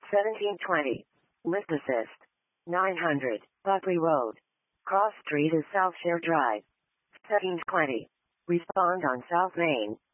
1720. Lift assist. 900. Buckley Road. Cross Street is South Share Drive. 1720. Respond on South Main.